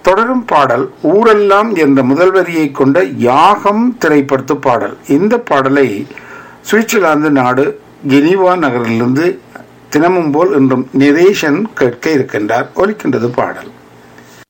தொடரும் பாடல் ஊரெல்லாம் என்ற முதல் வரியை கொண்ட யாகம் திரைப்படத்து பாடல். இந்த பாடலை சுவிட்சர்லாந்து நாடு ஜெனீவா நகரிலிருந்து தினமும் போல் இன்றும் நிரேஷன் கேட்க இருக்கின்றார். ஒலிக்கின்றது பாடல்.